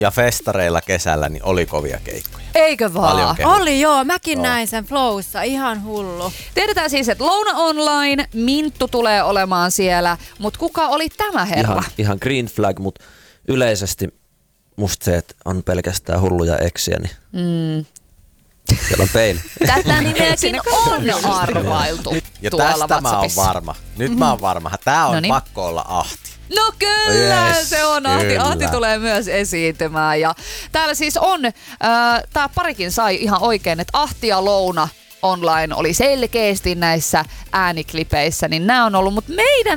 Ja festareilla kesällä niin oli kovia keikkoja. Eikö vaan? Oli joo, mäkin näin sen Flowssa, ihan hullu. Tiedetään siis, että Louna Online, Minttu tulee olemaan siellä, mutta kuka oli tämä herra? Ihan green flag, mutta yleisesti musta se, että on pelkästään hulluja eksiä, niin siellä on peili. Tätä nimeäkin on arvailtu Ja tuolla tästä mä oon WhatsAppissa. varma. Nyt mä oon varma. Tää on Noniin. pakko olla Ahti. No kyllä, Yes, se on Ahti. kyllä. Ahti tulee myös esiintymään. Ja täällä siis on, tää parikin sai ihan oikein, että Ahti ja Louna Online oli selkeästi näissä ääniklipeissä, niin nämä on ollut. Mutta meidän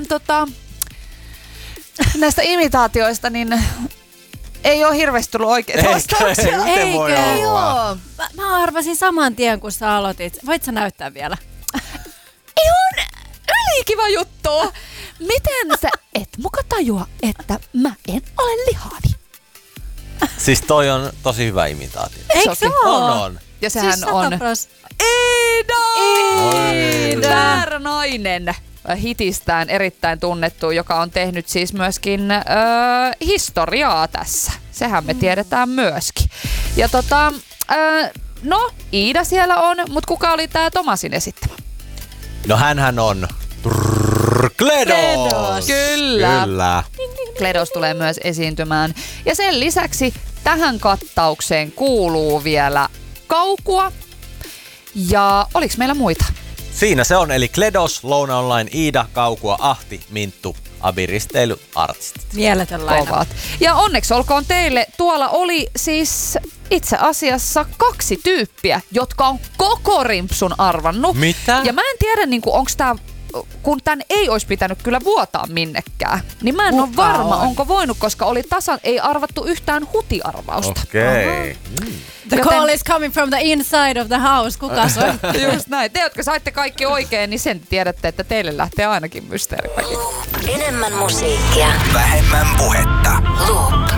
näistä imitaatioista, niin ei ole hirveästi tullut oikeita vastauksia. Miten voi olla? Joo, mä arvasin saman tien, kun sä aloitit. Voit sä näyttää vielä? Ihan ylikiva juttu. Miten sä et muka tajua, että mä en ole lihani? Siis toi on tosi hyvä imitaatio. Eikö se On. Ja sehän siis on 100%. Iida! Väärä nainen hitistään erittäin tunnettu, joka on tehnyt siis myöskin historiaa tässä. Sehän me tiedetään myöskin. Ja no Iida siellä on, mutta kuka oli tää Tomasin esittämä? No hänhän on Kledos. Kyllä. Kledos tulee myös esiintymään. Ja sen lisäksi tähän kattaukseen kuuluu vielä Kaukua. Ja oliks meillä muita? Siinä se on, eli Kledos, Louna Online, Iida, Kaukua, Ahti, Minttu, Abiristeily, artistit. Mieletön laina. Kovat. Ja onneksi olkoon teille, tuolla oli siis itse asiassa 2 tyyppiä, jotka on koko rimpsun arvannut. Mitä? Ja mä en tiedä, niin onko tää, kun tän ei olisi pitänyt kyllä vuotaa minnekään, niin mä en ole varma, onko voinut, koska oli tasan, ei arvattu yhtään hutiarvausta. Okei. The call is coming from the inside of the house. Kuka soittaa? Just näin. Te, jotka saitte kaikki oikein, niin sen tiedätte, että teille lähtee ainakin mysteeripäki. Enemmän musiikkia. Vähemmän puhetta. Loop.